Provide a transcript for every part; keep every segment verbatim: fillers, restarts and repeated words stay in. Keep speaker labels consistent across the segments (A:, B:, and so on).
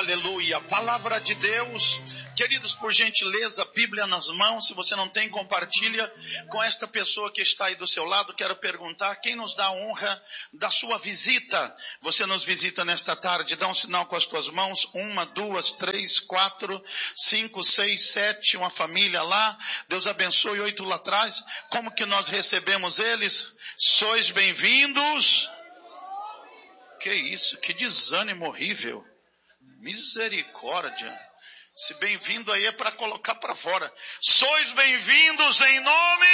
A: Aleluia. Palavra de Deus. Queridos, por gentileza, Bíblia nas mãos. Se você não tem, compartilha com esta pessoa que está aí do seu lado. Quero perguntar, quem nos dá a honra da sua visita? Você nos visita nesta tarde. Dá um sinal com as tuas mãos. Uma, duas, três, quatro, cinco, seis, sete. Uma família lá. Deus abençoe. Oito lá atrás. Como que nós recebemos eles? Sois bem-vindos. Que isso? Que desânimo horrível. Misericórdia. Se bem-vindo aí é para colocar para fora. Sois bem-vindos em nome.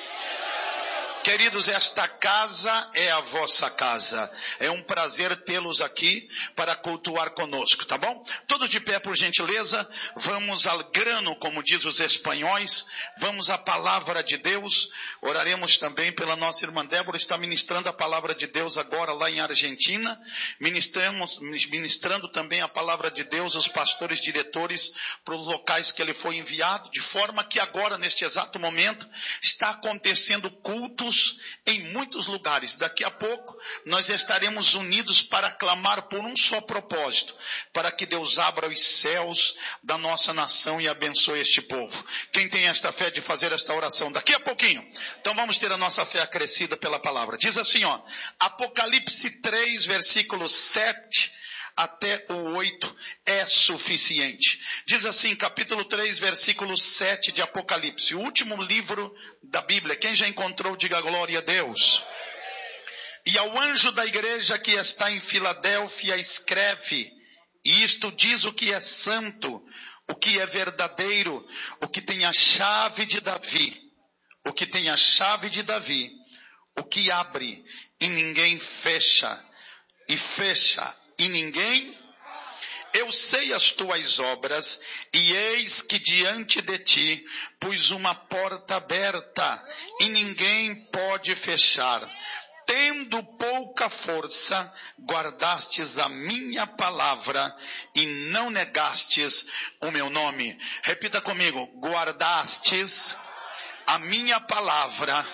A: Queridos, esta casa é a vossa casa. É um prazer tê-los aqui para cultuar conosco, tá bom? Todos de pé, por gentileza. Vamos ao grano, como diz os espanhóis. Vamos à palavra de Deus. Oraremos também pela nossa irmã Débora. Está ministrando a palavra de Deus agora lá em Argentina. Ministramos, ministrando também a palavra de Deus aos pastores diretores para os locais que ele foi enviado. De forma que agora, neste exato momento, está acontecendo cultos em muitos lugares. Daqui a pouco nós estaremos unidos para clamar por um só propósito, para que Deus abra os céus da nossa nação e abençoe este povo. Quem tem esta fé de fazer esta oração daqui a pouquinho? Então vamos ter a nossa fé acrescida pela palavra. Diz assim, ó, Apocalipse três, versículo sete até o oito é suficiente. Diz assim, capítulo três, versículo sete de Apocalipse, o último livro da Bíblia. Quem já encontrou, diga glória a Deus. E ao anjo da igreja que está em Filadélfia escreve, e isto diz o que é santo, o que é verdadeiro, o que tem a chave de Davi, o que tem a chave de Davi, o que abre e ninguém fecha, e fecha e ninguém. Eu sei as tuas obras, e eis que diante de ti pus uma porta aberta, e ninguém pode fechar. Tendo pouca força, guardastes a minha palavra, e não negastes o meu nome. Repita comigo, guardastes a minha palavra,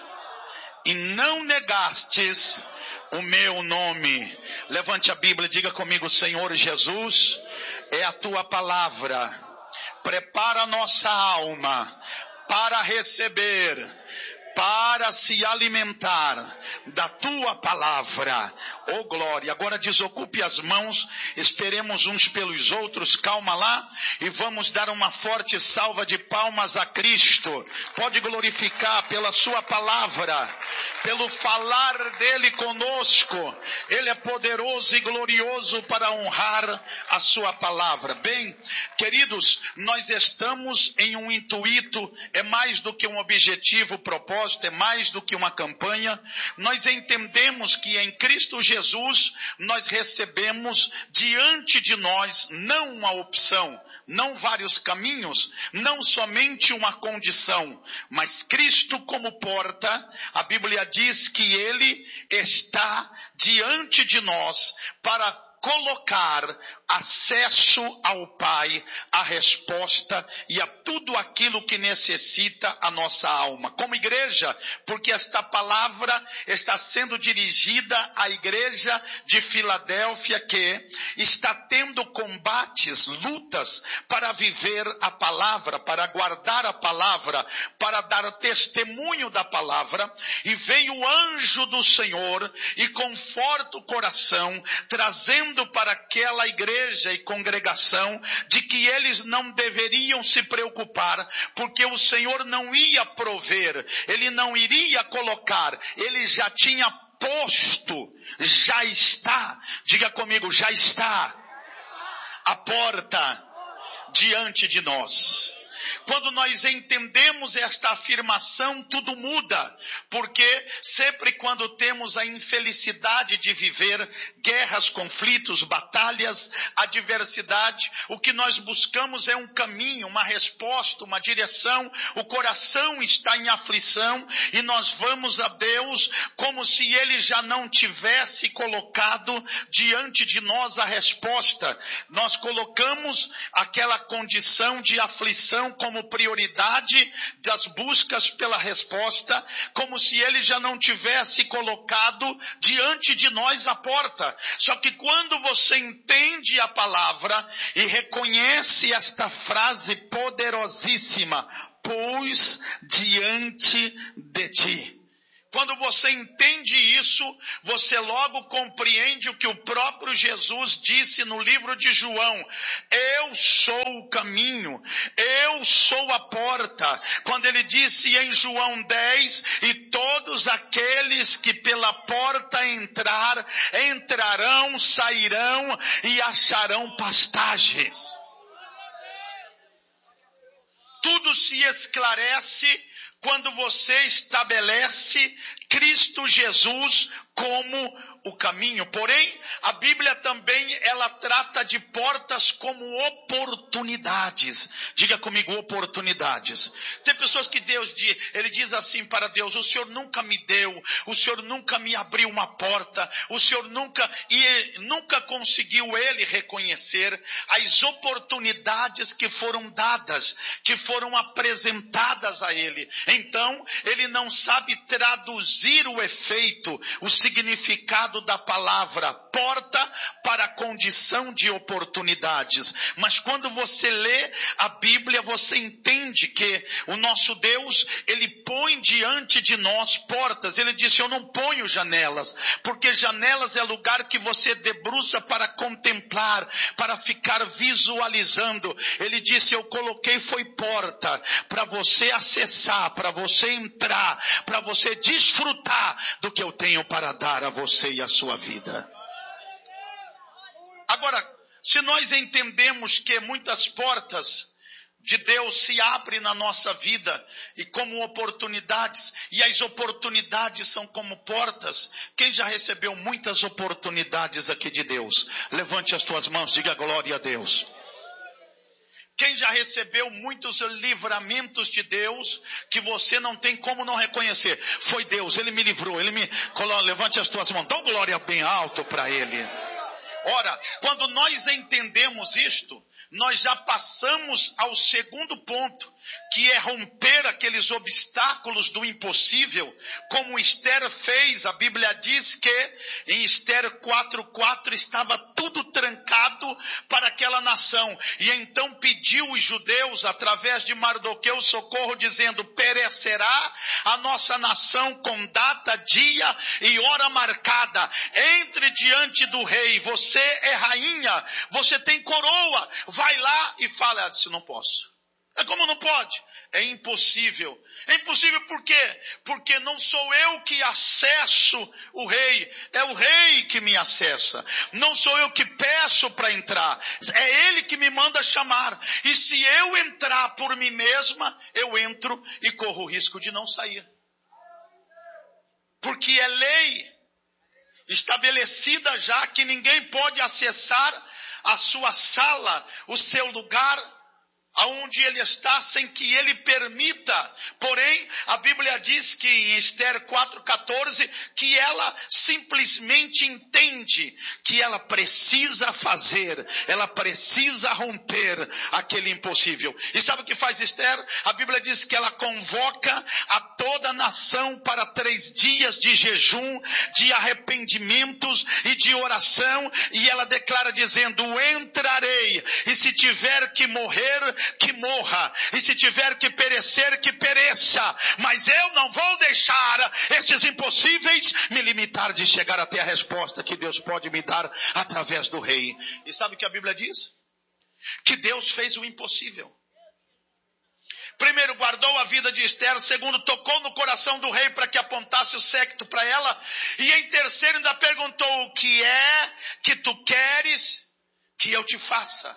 A: e não negastes o meu nome. Levante a Bíblia e diga comigo, Senhor Jesus, é a tua palavra. Prepara a nossa alma para receber, para se alimentar da tua palavra. Oh glória. Agora desocupe as mãos, esperemos uns pelos outros, calma lá, e vamos dar uma forte salva de palmas a Cristo. Pode glorificar pela sua palavra, pelo falar dele conosco. Ele é poderoso e glorioso para honrar a sua palavra. Bem, queridos, nós estamos em um intuito, é mais do que um objetivo, propósito, é mais do que uma campanha. Nós entendemos que em Cristo Jesus nós recebemos diante de nós não uma opção, não vários caminhos, não somente uma condição, mas Cristo como porta. A Bíblia diz que Ele está diante de nós para colocar acesso ao Pai, a resposta e a tudo aquilo que necessita a nossa alma. Como igreja, porque esta palavra está sendo dirigida à igreja de Filadélfia, que está tendo combates, lutas para viver a palavra, para guardar a palavra, para dar testemunho da palavra. E vem o anjo do Senhor e conforta o coração, trazendo para aquela igreja e congregação de que eles não deveriam se preocupar, porque o Senhor não ia prover, Ele não iria colocar, Ele já tinha posto, já está, diga comigo, já está a porta diante de nós. Quando nós entendemos esta afirmação, tudo muda, porque sempre quando temos a infelicidade de viver guerras, conflitos, batalhas, adversidade, o que nós buscamos é um caminho, uma resposta, uma direção. O coração está em aflição e nós vamos a Deus como se Ele já não tivesse colocado diante de nós a resposta. Nós colocamos aquela condição de aflição como como prioridade das buscas pela resposta, como se ele já não tivesse colocado diante de nós a porta. Só que quando você entende a palavra e reconhece esta frase poderosíssima, pus diante de ti. Quando você entende isso, você logo compreende o que o próprio Jesus disse no livro de João. Eu sou o caminho, eu sou a porta. Quando ele disse em João dez, e todos aqueles que pela porta entrar, entrarão, sairão e acharão pastagens. Tudo se esclarece quando você estabelece Cristo Jesus como o caminho. Porém, a Bíblia também, ela trata de portas como oportunidades. Diga comigo, oportunidades. Tem pessoas que Deus diz, ele diz assim para Deus, o Senhor nunca me deu, o Senhor nunca me abriu uma porta, o Senhor nunca, e nunca conseguiu ele reconhecer as oportunidades que foram dadas, que foram apresentadas a ele. Então, ele não sabe traduzir o efeito, o significado da palavra porta para a condição de oportunidades. Mas quando você lê a Bíblia, você entende que o nosso Deus, ele põe diante de nós portas. Ele disse, eu não ponho janelas, porque janelas é lugar que você debruça para contemplar, para ficar visualizando. Ele disse, eu coloquei foi porta para você acessar, para você entrar, para você desfrutar do que eu tenho para dar a você e a sua vida. Agora, se nós entendemos que muitas portas de Deus se abrem na nossa vida e como oportunidades, e as oportunidades são como portas, quem já recebeu muitas oportunidades aqui de Deus? Levante as tuas mãos, diga glória a Deus. Quem já recebeu muitos livramentos de Deus, que você não tem como não reconhecer? Foi Deus, Ele me livrou, Ele me... Levante as tuas mãos, dá uma glória bem alto para Ele. Ora, quando nós entendemos isto, nós já passamos ao segundo ponto, que é romper aqueles obstáculos do impossível, como Esther fez. A Bíblia diz que em Esther quatro, quatro estava tudo trancado para aquela nação, e então pediu os judeus, através de Mardoqueu, socorro, dizendo, perecerá a nossa nação com data, dia e hora marcada. Entre diante do rei, você é rainha, você tem coroa, vai lá e fala. Ela disse, não posso. É como não pode? É impossível. É impossível por quê? Porque não sou eu que acesso o rei, é o rei que me acessa. Não sou eu que peço para entrar, é ele que me manda chamar. E se eu entrar por mim mesma, eu entro e corro o risco de não sair. Porque é lei estabelecida já que ninguém pode acessar a sua sala, o seu lugar, aonde ele está, sem que ele permita. Porém, a Bíblia diz que em Esther quatro, quatorze, que ela simplesmente entende que ela precisa fazer, ela precisa romper aquele impossível. E sabe o que faz Esther? A Bíblia diz que ela convoca a toda a nação para três dias de jejum, de arrependimentos e de oração, e ela declara dizendo, entrarei, e se tiver que morrer, que morra, e se tiver que perecer, que pereça, mas eu não vou deixar esses impossíveis me limitar de chegar até a resposta que Deus pode me dar através do rei. E sabe o que a Bíblia diz? Que Deus fez o impossível. Primeiro, guardou a vida de Esther. Segundo, tocou no coração do rei para que apontasse o séquito para ela. E em terceiro, ainda perguntou, o que é que tu queres que eu te faça?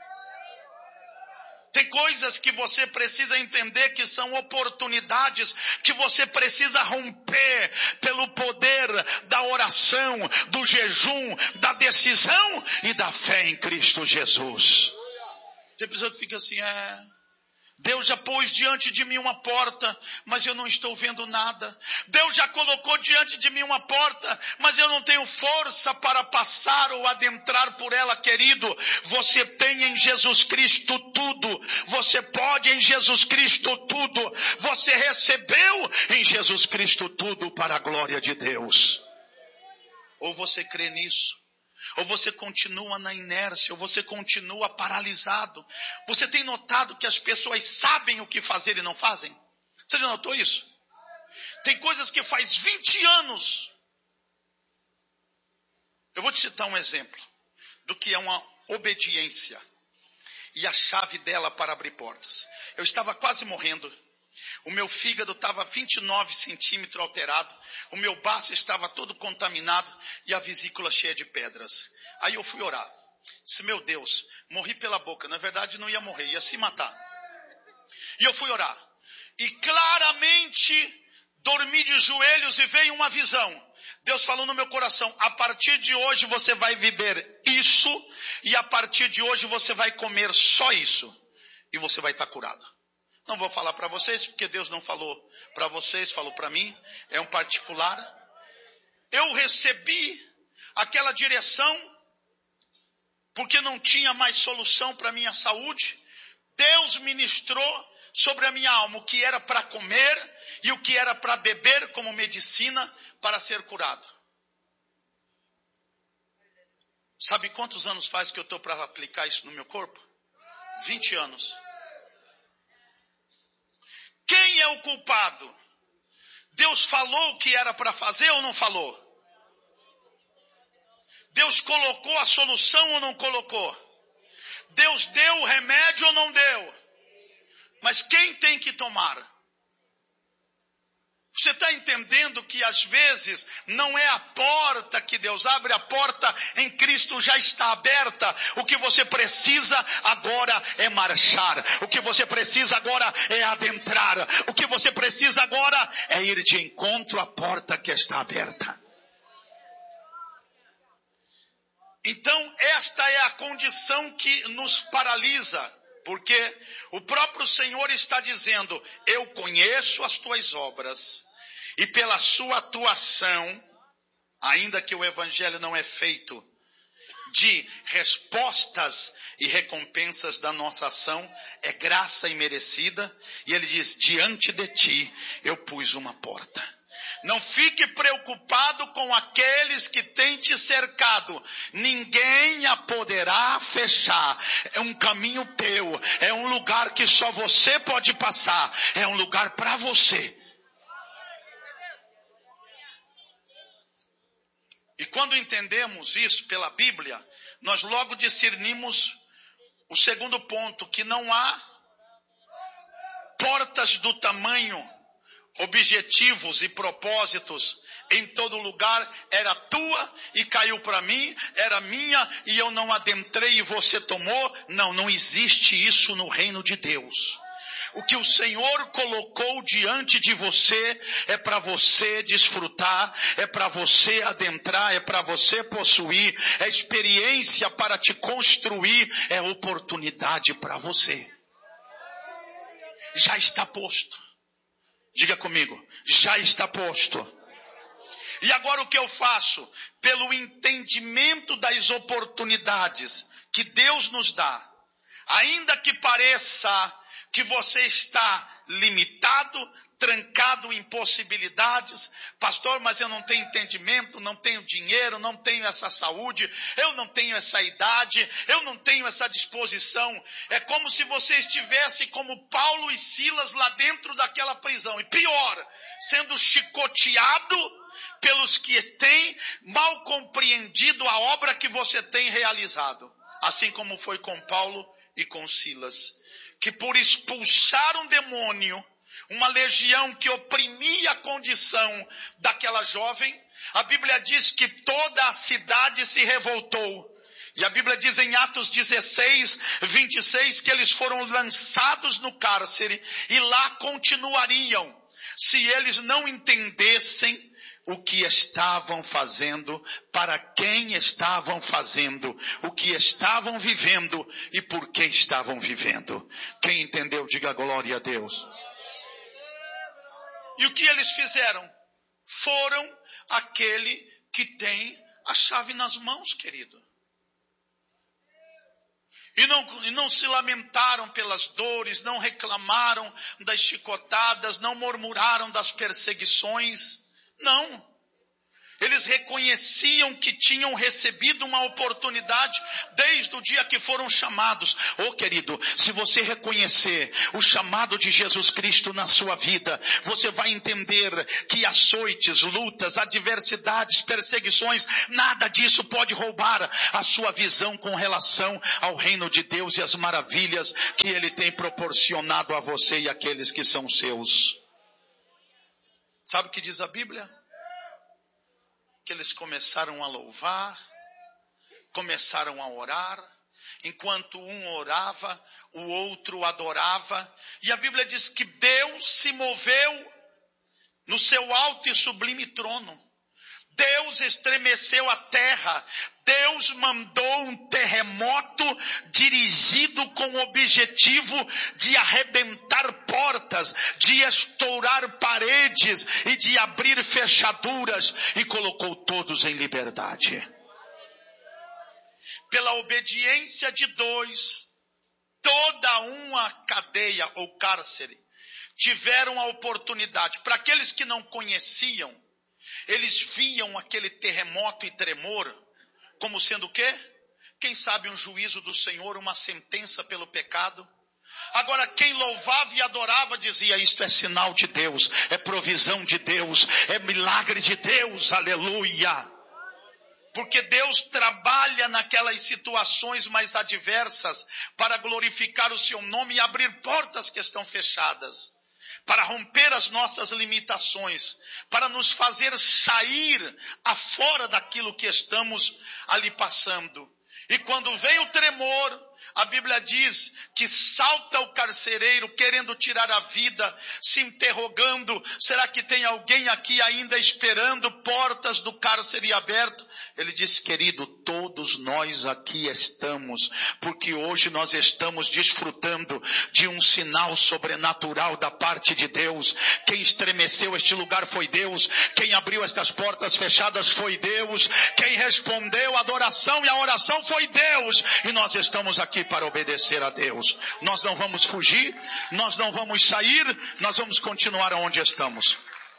A: Tem coisas que você precisa entender que são oportunidades que você precisa romper pelo poder da oração, do jejum, da decisão e da fé em Cristo Jesus. Tem pessoa que fica assim, é, Deus já pôs diante de mim uma porta, mas eu não estou vendo nada. Deus já colocou diante de mim uma porta, mas eu não tenho força para passar ou adentrar por ela, querido. Você tem em Jesus Cristo tudo. Você pode em Jesus Cristo tudo. Você recebeu em Jesus Cristo tudo para a glória de Deus. Ou você crê nisso, ou você continua na inércia, ou você continua paralisado. Você tem notado que as pessoas sabem o que fazer e não fazem? Você já notou isso? Tem coisas que faz vinte anos. Eu vou te citar um exemplo do que é uma obediência e a chave dela para abrir portas. Eu estava quase morrendo. O meu fígado estava vinte e nove centímetros alterado. O meu baço estava todo contaminado e a vesícula cheia de pedras. Aí eu fui orar. Disse, meu Deus, morri pela boca. Na verdade não ia morrer, ia se matar. E eu fui orar. E claramente dormi de joelhos e veio uma visão. Deus falou no meu coração, a partir de hoje você vai viver isso. E a partir de hoje você vai comer só isso. E você vai estar curado. Não vou falar para vocês, porque Deus não falou para vocês, falou para mim. É um particular. Eu recebi aquela direção, porque não tinha mais solução para a minha saúde. Deus ministrou sobre a minha alma o que era para comer e o que era para beber como medicina para ser curado. Sabe quantos anos faz que eu estou para aplicar isso no meu corpo? vinte anos. Quem é o culpado? Deus falou o que era para fazer ou não falou? Deus colocou a solução ou não colocou? Deus deu o remédio ou não deu? Mas quem tem que tomar? Você está entendendo que às vezes não é a porta que Deus abre, a porta em Cristo já está aberta. O que você precisa agora é marchar. O que você precisa agora é adentrar. O que você precisa agora é ir de encontro à porta que está aberta. Então esta é a condição que nos paralisa. Porque o próprio Senhor está dizendo, eu conheço as tuas obras. E pela sua atuação, ainda que o evangelho não é feito de respostas e recompensas da nossa ação, é graça imerecida. E ele diz, diante de ti eu pus uma porta. Não fique preocupado com aqueles que têm te cercado. Ninguém a poderá fechar. É um caminho teu. É um lugar que só você pode passar. É um lugar para você. E quando entendemos isso pela Bíblia, nós logo discernimos o segundo ponto, que não há portas do tamanho, objetivos e propósitos em todo lugar. Era tua e caiu para mim, era minha e eu não adentrei e você tomou. Não, não existe isso no reino de Deus. O que o Senhor colocou diante de você é para você desfrutar, é para você adentrar, é para você possuir, é experiência para te construir, é oportunidade para você. Já está posto. Diga comigo, já está posto. E agora o que eu faço? Pelo entendimento das oportunidades que Deus nos dá, ainda que pareça que você está limitado, trancado em possibilidades. Pastor, mas eu não tenho entendimento, não tenho dinheiro, não tenho essa saúde, eu não tenho essa idade, eu não tenho essa disposição. É como se você estivesse como Paulo e Silas lá dentro daquela prisão. E pior, sendo chicoteado pelos que têm mal compreendido a obra que você tem realizado. Assim como foi com Paulo e com Silas. Que por expulsar um demônio, uma legião que oprimia a condição daquela jovem, a Bíblia diz que toda a cidade se revoltou. E a Bíblia diz em Atos dezesseis, vinte e seis, que eles foram lançados no cárcere e lá continuariam, se eles não entendessem o que estavam fazendo, para quem estavam fazendo, o que estavam vivendo e por que estavam vivendo. Quem entendeu, diga glória a Deus. E o que eles fizeram? Foram aquele que tem a chave nas mãos, querido. E não, e não se lamentaram pelas dores, não reclamaram das chicotadas, não murmuraram das perseguições. Não. Eles reconheciam que tinham recebido uma oportunidade desde o dia que foram chamados. Ô querido, se você reconhecer o chamado de Jesus Cristo na sua vida, você vai entender que açoites, lutas, adversidades, perseguições, nada disso pode roubar a sua visão com relação ao reino de Deus e as maravilhas que Ele tem proporcionado a você e àqueles que são seus. Sabe o que diz a Bíblia? Que eles começaram a louvar, começaram a orar, enquanto um orava, o outro adorava, e a Bíblia diz que Deus se moveu no seu alto e sublime trono. Deus estremeceu a terra, Deus mandou um terremoto dirigido com o objetivo de arrebentar portas, de estourar paredes e de abrir fechaduras, e colocou todos em liberdade. Pela obediência de dois, toda uma cadeia ou cárcere tiveram a oportunidade. Para aqueles que não conheciam, eles viam aquele terremoto e tremor como sendo o quê? Quem sabe um juízo do Senhor, uma sentença pelo pecado. Agora quem louvava e adorava dizia: isto é sinal de Deus, é provisão de Deus, é milagre de Deus, aleluia. Porque Deus trabalha naquelas situações mais adversas para glorificar o seu nome e abrir portas que estão fechadas, para romper as nossas limitações, para nos fazer sair afora daquilo que estamos ali passando. E quando vem o tremor, a Bíblia diz que salta o carcereiro querendo tirar a vida, se interrogando: será que tem alguém aqui ainda esperando portas do cárcere aberto? Ele disse: querido, todos nós aqui estamos, porque hoje nós estamos desfrutando de um sinal sobrenatural da parte de Deus. Quem estremeceu este lugar foi Deus, quem abriu estas portas fechadas foi Deus, quem respondeu a adoração e a oração foi Deus, e nós estamos aqui para obedecer a Deus. Nós não vamos fugir, nós não vamos sair, nós vamos continuar onde estamos.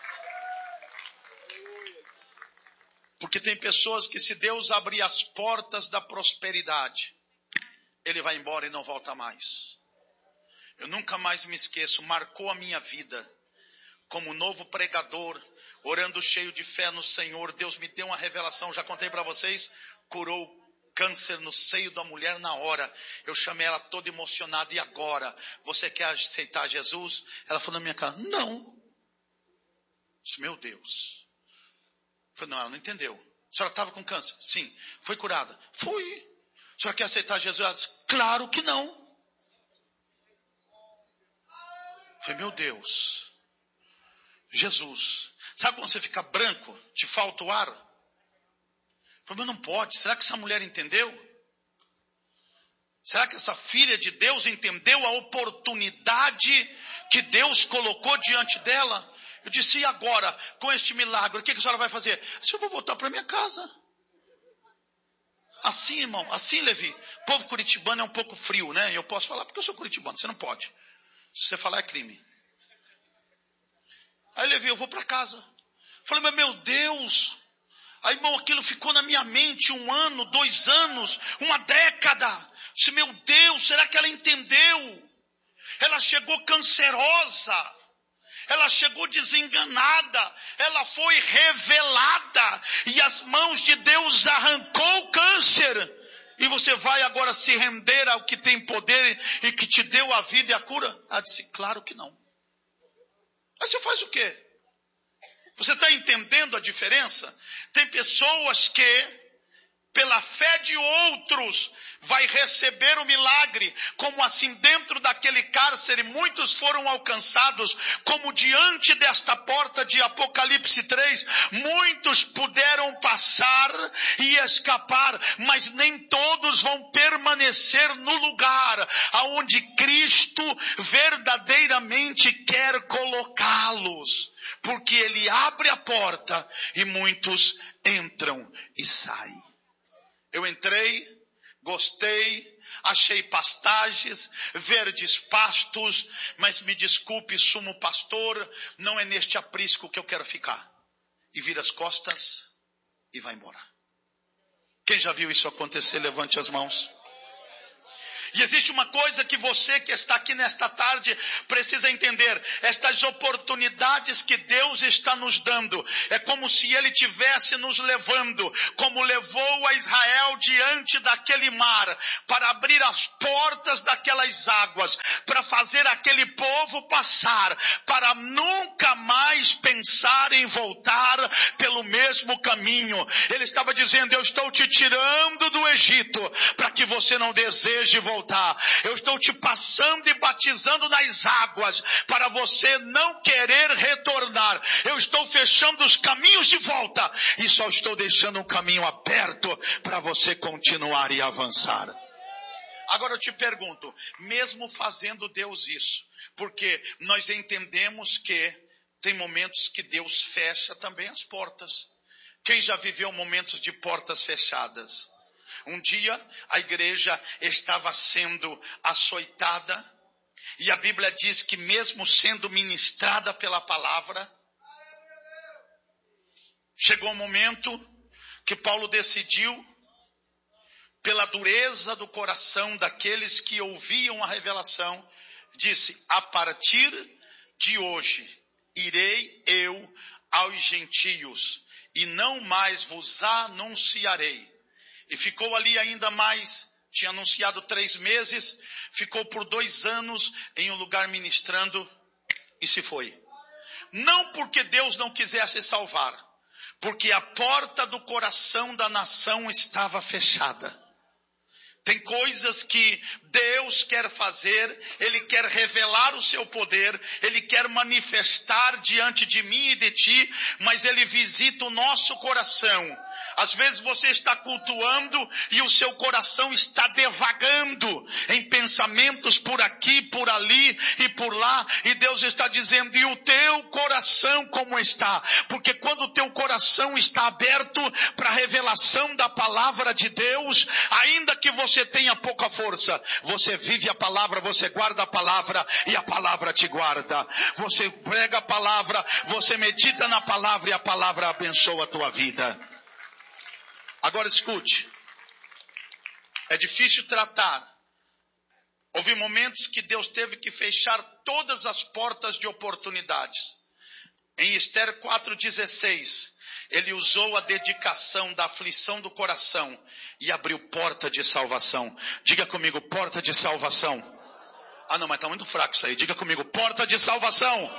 A: Porque tem pessoas que, se Deus abrir as portas da prosperidade, ele vai embora e não volta mais. Eu nunca mais me esqueço, marcou a minha vida como novo pregador, orando cheio de fé no Senhor. Deus me deu uma revelação, já contei para vocês, curou câncer no seio da mulher na hora. Eu chamei ela toda emocionada: e agora? Você quer aceitar Jesus? Ela falou na minha cara: não. Eu disse: meu Deus. Eu falei: não, ela não entendeu. A senhora estava com câncer? Sim. Foi curada? Fui. A senhora quer aceitar Jesus? Ela disse: claro que não. Eu falei: meu Deus. Jesus. Sabe quando você fica branco? Te falta o ar? Eu falei: mas não pode. Será que essa mulher entendeu? Será que essa filha de Deus entendeu a oportunidade que Deus colocou diante dela? Eu disse: e agora, com este milagre, o que a senhora vai fazer? Eu disse: eu vou voltar para minha casa. Assim, irmão, assim, Levi. O povo curitibano é um pouco frio, né? Eu posso falar porque eu sou curitibano, você não pode. Se você falar é crime. Aí, Levi, eu vou para casa. Eu falei: mas meu Deus. Aí, irmão, aquilo ficou na minha mente um ano, dois anos, uma década. Eu disse: meu Deus, será que ela entendeu? Ela chegou cancerosa. Ela chegou desenganada, ela foi revelada, e as mãos de Deus arrancou o câncer, e você vai agora se render ao que tem poder e que te deu a vida e a cura? Ela disse: claro que não. Aí você faz o quê? Você está entendendo a diferença? Tem pessoas que, pela fé de outros, vai receber o milagre, como assim dentro daquele cárcere muitos foram alcançados, como diante desta porta de Apocalipse três, muitos puderam passar e escapar, mas nem todos vão permanecer no lugar aonde Cristo verdadeiramente quer colocá-los, porque Ele abre a porta e muitos entram e saem. Eu entrei, gostei, achei pastagens, verdes pastos, mas me desculpe, sumo pastor, não é neste aprisco que eu quero ficar. E vira as costas e vai embora. Quem já viu isso acontecer, levante as mãos. E existe uma coisa que você que está aqui nesta tarde precisa entender. Estas oportunidades que Deus está nos dando, é como se Ele tivesse nos levando, como levou a Israel diante daquele mar, para abrir as portas daquelas águas, para fazer aquele povo passar, para nunca mais pensar em voltar pelo mesmo caminho. Ele estava dizendo, eu estou te tirando do Egito, para que você não deseje voltar. Eu estou te passando e batizando nas águas para você não querer retornar. Eu estou fechando os caminhos de volta e só estou deixando um caminho aberto para você continuar e avançar. Agora eu te pergunto, mesmo fazendo Deus isso, porque nós entendemos que tem momentos que Deus fecha também as portas. Quem já viveu momentos de portas fechadas? Um dia a igreja estava sendo açoitada e a Bíblia diz que mesmo sendo ministrada pela palavra, chegou um momento que Paulo decidiu, pela dureza do coração daqueles que ouviam a revelação, disse, a partir de hoje irei eu aos gentios e não mais vos anunciarei. E ficou ali ainda mais, tinha anunciado três meses, ficou por dois anos em um lugar ministrando e se foi. Não porque Deus não quisesse salvar, porque a porta do coração da nação estava fechada. Tem coisas que Deus quer fazer, Ele quer revelar o seu poder, Ele quer manifestar diante de mim e de ti, mas Ele visita o nosso coração. Às vezes você está cultuando e o seu coração está devagando em pensamentos por aqui, por ali e por lá. E Deus está dizendo, e o teu coração como está? Porque quando o teu coração está aberto para a revelação da palavra de Deus, ainda que você tenha pouca força, você vive a palavra, você guarda a palavra e a palavra te guarda. Você prega a palavra, você medita na palavra e a palavra abençoa a tua vida. Agora escute, é difícil tratar. Houve momentos que Deus teve que fechar todas as portas de oportunidades. Em Esther quatro dezesseis, Ele usou a dedicação da aflição do coração e abriu porta de salvação. Diga comigo, porta de salvação. Ah não, mas está muito fraco isso aí. Diga comigo, porta de salvação.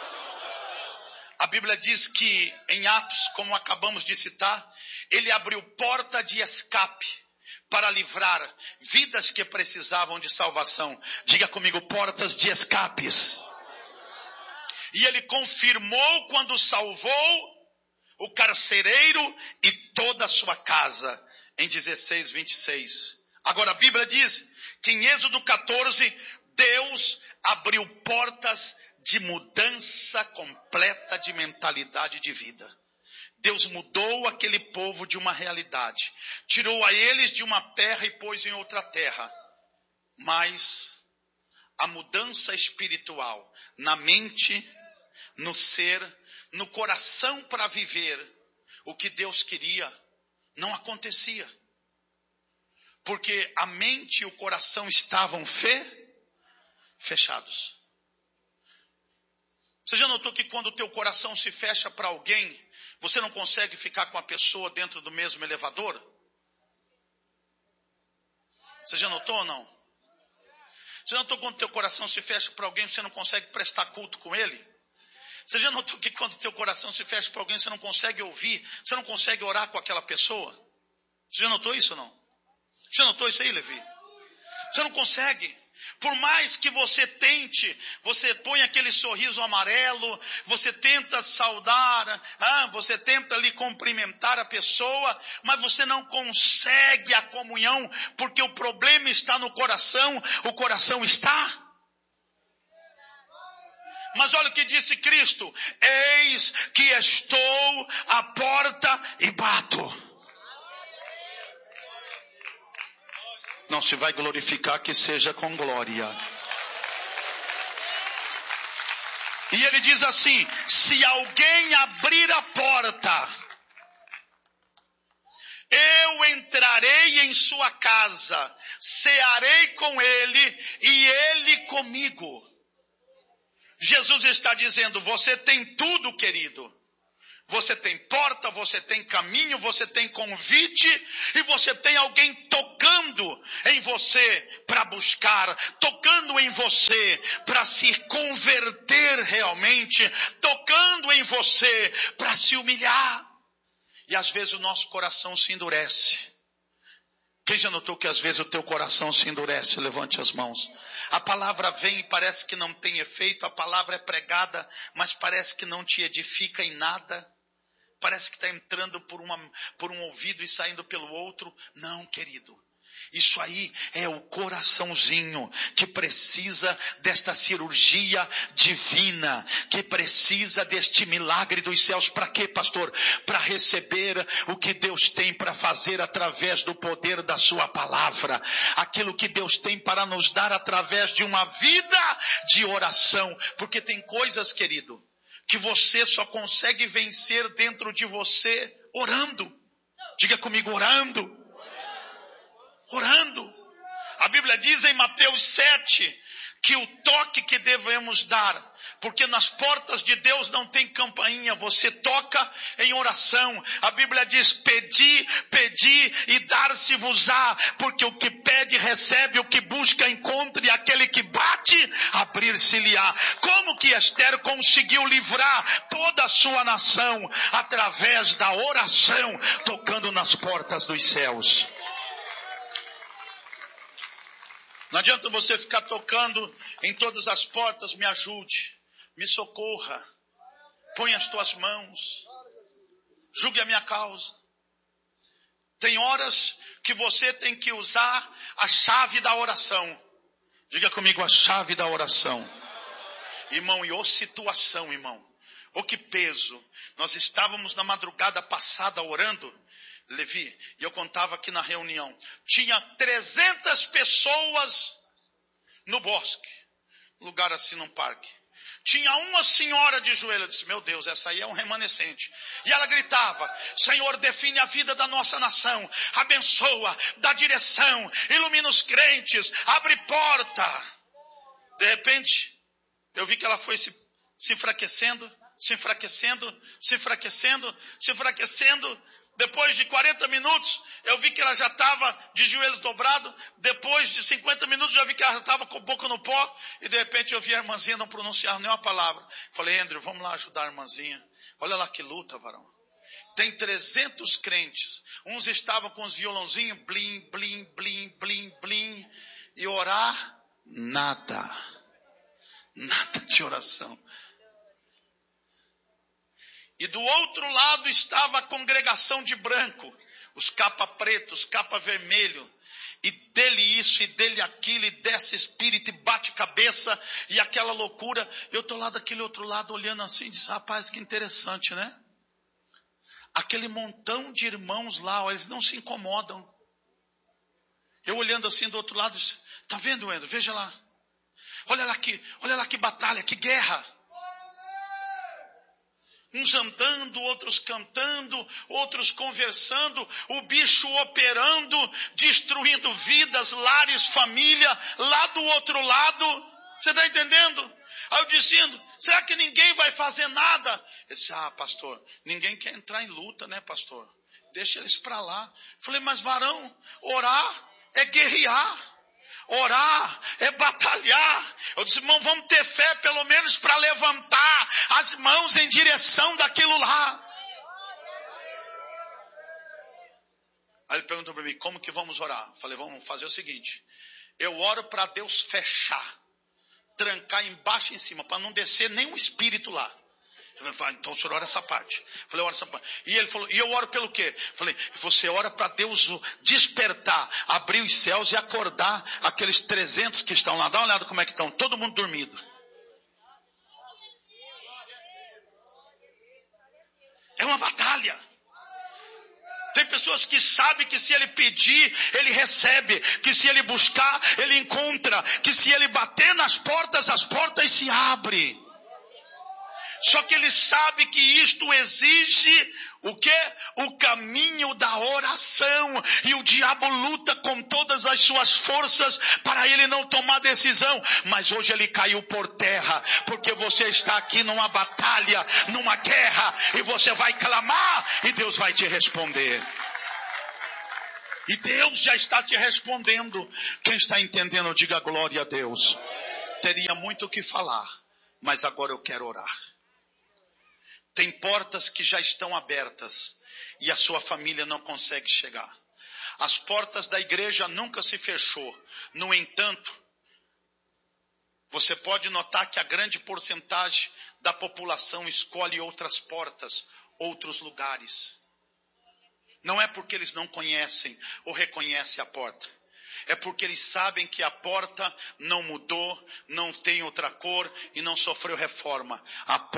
A: A Bíblia diz que em Atos, como acabamos de citar, Ele abriu porta de escape para livrar vidas que precisavam de salvação. Diga comigo, portas de escapes. E Ele confirmou quando salvou o carcereiro e toda a sua casa. Em dezesseis, vinte e seis. Agora a Bíblia diz que em Êxodo quatorze, Deus abriu portas de mudança completa de mentalidade de vida. Deus mudou aquele povo de uma realidade. Tirou a eles de uma terra e pôs em outra terra. Mas a mudança espiritual na mente, no ser, no coração para viver o que Deus queria, não acontecia. Porque a mente e o coração estavam fe... fechados. Você já notou que quando o teu coração se fecha para alguém, você não consegue ficar com a pessoa dentro do mesmo elevador? Você já notou ou não? Você já notou quando o teu coração se fecha para alguém, você não consegue prestar culto com ele? Você já notou que quando o teu coração se fecha para alguém, você não consegue ouvir, você não consegue orar com aquela pessoa? Você já notou isso ou não? Você notou isso aí, Levi? Você não consegue. Por mais que você tente, você põe aquele sorriso amarelo, você tenta saudar, ah, você tenta ali cumprimentar a pessoa, mas você não consegue a comunhão, porque o problema está no coração, o coração está. Mas olha o que disse Cristo: eis que estou à porta e bato. Não se vai glorificar, que seja com glória. E ele diz assim: se alguém abrir a porta, eu entrarei em sua casa, cearei com ele e ele comigo. Jesus está dizendo: você tem tudo, querido. Você tem porta, você tem caminho, você tem convite e você tem alguém tocando em você para buscar, tocando em você para se converter realmente, tocando em você para se humilhar. E às vezes o nosso coração se endurece. Quem já notou que às vezes o teu coração se endurece? Levante as mãos. A palavra vem e parece que não tem efeito, a palavra é pregada, mas parece que não te edifica em nada. Parece que está entrando por, uma, por um ouvido e saindo pelo outro. Não, querido. Isso aí é o coraçãozinho que precisa desta cirurgia divina, que precisa deste milagre dos céus. Para quê, pastor? Para receber o que Deus tem para fazer através do poder da sua palavra. Aquilo que Deus tem para nos dar através de uma vida de oração. Porque tem coisas, querido, que você só consegue vencer dentro de você orando. Diga comigo, orando. Orando. A Bíblia diz em Mateus sete que o toque que devemos dar, porque nas portas de Deus não tem campainha, você toca em oração. A Bíblia diz: pedi, pedi e dar-se-vos-á, porque o que pede recebe, o que busca encontra, e aquele que bate, abrir-se-lhe-á. Como que Esther conseguiu livrar toda a sua nação? Através da oração, tocando nas portas dos céus. Não adianta você ficar tocando em todas as portas. Me ajude, me socorra, põe as tuas mãos, julgue a minha causa. Tem horas que você tem que usar a chave da oração. Diga comigo, a chave da oração. Irmão, e ô situação, irmão, ô que peso. Nós estávamos na madrugada passada orando, Levi, e eu contava aqui na reunião, tinha trezentas pessoas no bosque, lugar assim num parque. Tinha uma senhora de joelho, eu disse: meu Deus, essa aí é um remanescente. E ela gritava: Senhor, define a vida da nossa nação, abençoa, dá direção, ilumina os crentes, abre porta. De repente, eu vi que ela foi se, se enfraquecendo, se enfraquecendo, se enfraquecendo, se enfraquecendo. Depois de quarenta minutos, eu vi que ela já estava de joelhos dobrados. Depois de cinquenta minutos, já vi que ela já estava com a boca no pó. E de repente eu vi a irmãzinha não pronunciar nenhuma palavra. Falei: Andrew, vamos lá ajudar a irmãzinha. Olha lá que luta, varão. Tem trezentos crentes. Uns estavam com os violãozinhos, blim, blim, blim, blim, blim. E orar, nada. Nada de oração. E do outro lado estava a congregação de branco, os capa preto, os capa vermelho, e dele isso, e dele aquilo, e desce espírito, e bate cabeça, e aquela loucura. Eu estou lá daquele outro lado olhando assim, e disse: rapaz, que interessante, né? Aquele montão de irmãos lá, ó, eles não se incomodam. Eu olhando assim do outro lado, disse: tá vendo, Endo? Veja lá. Olha lá que, olha lá que batalha, que guerra. Uns andando, outros cantando, outros conversando, o bicho operando, destruindo vidas, lares, família, lá do outro lado. Você está entendendo? Aí eu dizendo: será que ninguém vai fazer nada? Ele disse: ah, pastor, ninguém quer entrar em luta, né, pastor? Deixa eles para lá. Falei: mas varão, orar é guerrear. Orar é batalhar. Eu disse: irmão, vamos ter fé pelo menos para levantar as mãos em direção daquilo lá. Aí ele perguntou para mim, como que vamos orar? Eu falei, vamos fazer o seguinte. Eu oro para Deus fechar, trancar embaixo e em cima, para não descer nenhum espírito lá. Eu falei, então o senhor ora essa parte. Eu falei, ora essa parte. E ele falou, e eu oro pelo quê? Eu falei, você ora para Deus despertar, abrir os céus e acordar aqueles trezentos que estão lá. Dá uma olhada como é que estão, todo mundo dormindo. É uma batalha. Tem pessoas que sabem que se ele pedir, ele recebe. Que se ele buscar, ele encontra. Que se ele bater nas portas, as portas se abrem. Só que ele sabe que isto exige o quê? O caminho da oração. E o diabo luta com todas as suas forças para ele não tomar decisão. Mas hoje ele caiu por terra. Porque você está aqui numa batalha, numa guerra. E você vai clamar e Deus vai te responder. E Deus já está te respondendo. Quem está entendendo, diga glória a Deus. Teria muito o que falar, mas agora eu quero orar. Tem portas que já estão abertas e a sua família não consegue chegar. As portas da igreja nunca se fechou. No entanto, você pode notar que a grande porcentagem da população escolhe outras portas, outros lugares. Não é porque eles não conhecem ou reconhecem a porta. É porque eles sabem que a porta não mudou, não tem outra cor e não sofreu reforma. A